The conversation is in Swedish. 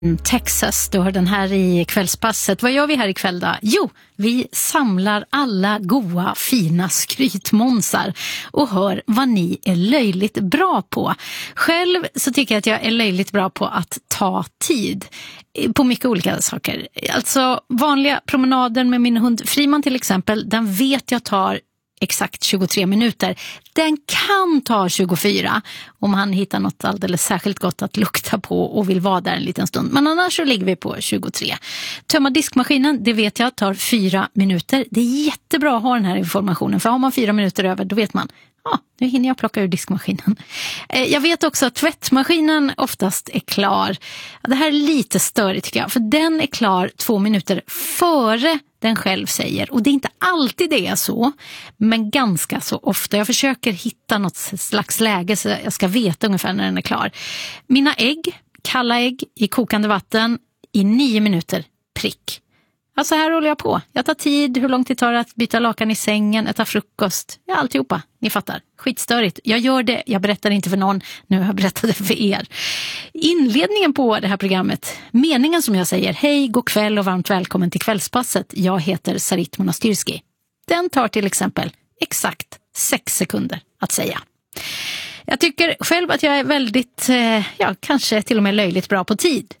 Texas, du har den här i kvällspasset. Vad gör vi här ikväll då? Jo, vi samlar alla goa, fina skrytmånsar och hör vad ni är löjligt bra på. Själv så tycker jag att jag är löjligt bra på att ta tid på mycket olika saker. Alltså vanliga promenader med min hund Friman till exempel, den vet jag tar exakt 23 minuter. Den kan ta 24 om han hittar något alldeles särskilt gott att lukta på och vill vara där en liten stund. Men annars så ligger vi på 23. Tömma diskmaskinen, det vet jag, tar 4 minuter. Det är jättebra att ha den här informationen, för har man 4 minuter över då vet man, nu hinner jag plocka ur diskmaskinen. Jag vet också att tvättmaskinen oftast är klar. Det här är lite störigt tycker jag, för den är klar 2 minuter före den själv säger. Och det är inte alltid det är så, men ganska så ofta. Jag försöker hitta något slags läge så jag ska veta ungefär när den är klar. Mina ägg, kalla ägg i kokande vatten i 9 minuter prick. Alltså här håller jag på. Jag tar tid, hur lång tid tar det att byta lakan i sängen, äta frukost, ja alltihopa, ni fattar. Skitstörigt. Jag gör det, jag berättar inte för någon, nu har jag berättat det för er. Inledningen på det här programmet, meningen som jag säger, hej, god kväll och varmt välkommen till kvällspasset. Jag heter Sarit Monastyrski. Den tar till exempel exakt 6 sekunder att säga. Jag tycker själv att jag är väldigt, kanske till och med löjligt bra på tid.